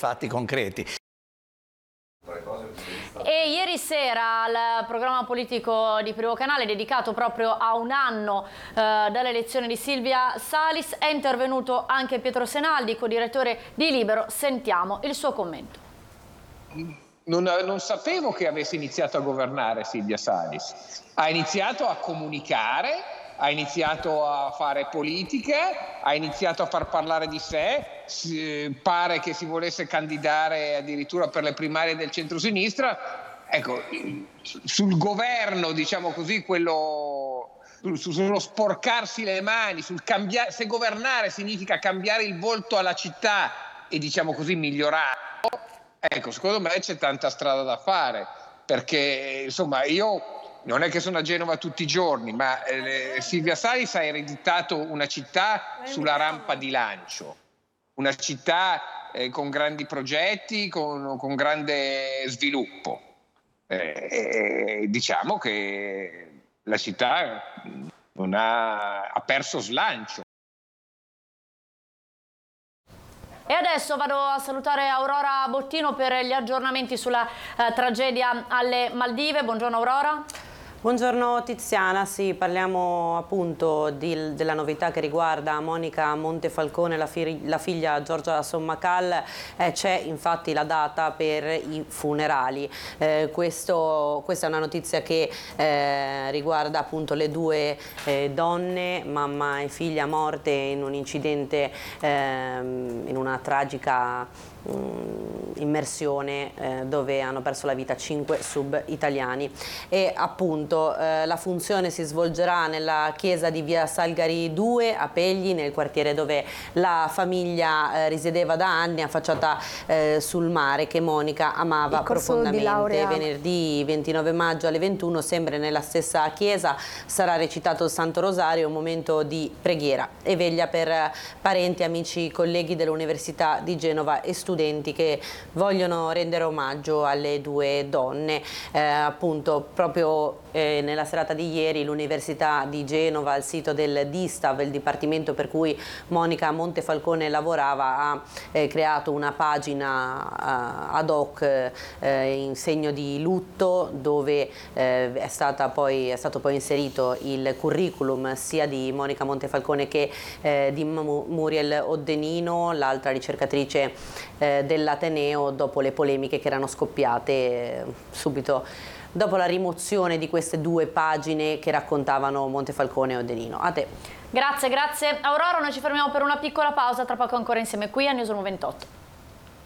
fatti concreti. E ieri sera al programma politico di Primo Canale, dedicato proprio a un anno dall'elezione di Silvia Salis, è intervenuto anche Pietro Senaldi, co-direttore di Libero. Sentiamo il suo commento. Non sapevo che avesse iniziato a governare Silvia Salis. Ha iniziato a comunicare, ha iniziato a fare politica, ha iniziato a far parlare di sé, pare che si volesse candidare addirittura per le primarie del centrosinistra. Ecco, sul governo, diciamo così, sullo sporcarsi le mani, se governare significa cambiare il volto alla città e, diciamo così, migliorare. Ecco, secondo me c'è tanta strada da fare, perché insomma io non è che sono a Genova tutti i giorni, ma Silvia Salis ha ereditato una città sulla rampa di lancio, una città con grandi progetti, con grande sviluppo. Diciamo che la città ha perso slancio. E adesso vado a salutare Aurora Bottino per gli aggiornamenti sulla tragedia alle Maldive. Buongiorno Aurora. Buongiorno Tiziana, sì, parliamo appunto della novità che riguarda Monica Montefalcone, la figlia Giorgia Sommacal. C'è infatti la data per i funerali. Questa è una notizia che riguarda appunto le due donne, mamma e figlia, morte in un incidente, in una tragica immersione dove hanno perso la vita 5 sub italiani. E appunto la funzione si svolgerà nella chiesa di via Salgari 2 a Pegli, nel quartiere dove la famiglia risiedeva da anni, affacciata sul mare, che Monica amava profondamente. Venerdì 29 maggio alle 21, sempre nella stessa chiesa, sarà recitato il Santo Rosario, un momento di preghiera e veglia per parenti, amici, colleghi dell'Università di Genova e studenti che vogliono rendere omaggio alle due donne. Appunto proprio nella serata di ieri l'Università di Genova, al sito del DISTAV, il dipartimento per cui Monica Montefalcone lavorava, ha creato una pagina ad hoc in segno di lutto, dove è stato poi inserito il curriculum sia di Monica Montefalcone che di Muriel Oddenino, l'altra ricercatrice dell'Ateneo, dopo le polemiche che erano scoppiate subito dopo la rimozione di queste due pagine che raccontavano Montefalcone e Oddenino. A te. Grazie Aurora, noi ci fermiamo per una piccola pausa, tra poco ancora insieme qui a Newsroom 28.